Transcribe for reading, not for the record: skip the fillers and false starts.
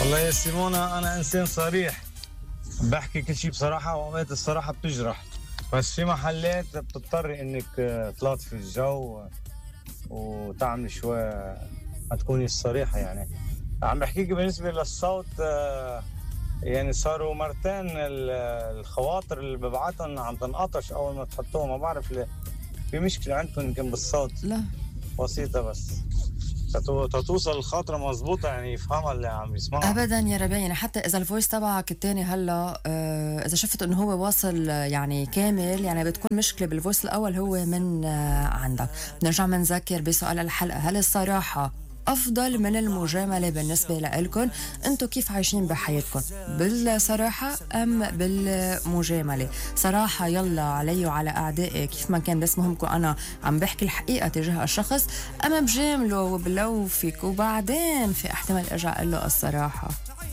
والله يا سيمونا أنا إنسان صريح، بحكي كل شيء بصراحة، وأوقات الصراحة بتجرح، بس في محلات بتضطري إنك تلاطفي الجو وتعملي شوي ما تكوني الصريحة يعني. عم بحكيك بالنسبة للصوت، يعني صاروا مرتين الخواطر اللي ببعتهم عم تنقطش أول ما تحطوها، ما بعرف ليه. في مشكلة عندكم يمكن بالصوت؟ لا بسيطة بس تتوصل الخاطرة مظبوطة يعني يفهمها اللي عم يسمعها. ابدا يا ربيع، يعني حتى اذا الفويس تبعك التاني هلا اذا شفت انه هو واصل يعني كامل، يعني بتكون مشكله بالفويس الاول هو من عندك. بنرجع بنذكر بسؤال الحلقه: هل الصراحه افضل من المجامله بالنسبه لكم؟ انتم كيف عايشين بحياتكم، بالصراحه ام بالمجامله؟ صراحه يلا علي وعلى اعدائي، كيف ما كان اسمهم، انا عم بحكي الحقيقه تجاه الشخص، اما بجامله وبلوفك وبعدين في احتمال ارجع اقول له الصراحه.